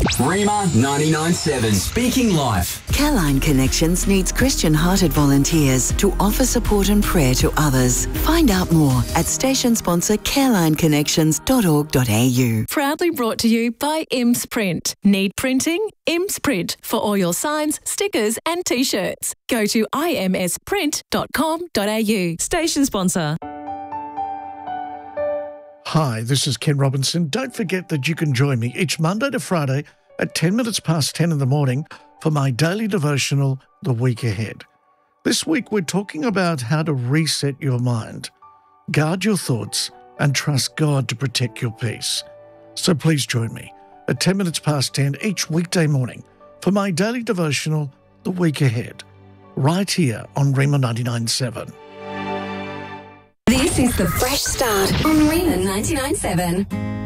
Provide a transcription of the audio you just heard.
Rima 99.7. Speaking Life. Careline Connections needs Christian-hearted volunteers to offer support and prayer to others. Find out more at station sponsor carelineconnections.org.au. Proudly brought to you by IMS Print. Need printing? IMS Print for all your signs, stickers and T-shirts. Go to imsprint.com.au. Station sponsor. Hi, this is Ken Robinson. Don't forget that you can join me each Monday to Friday at 10 minutes past 10 in the morning for my daily devotional, The Week Ahead. This week we're talking about how to reset your mind, guard your thoughts and trust God to protect your peace. So please join me at 10 minutes past 10 each weekday morning for my daily devotional, The Week Ahead, right here on Rima 99.7. This is The Fresh Start on Rima 99.7.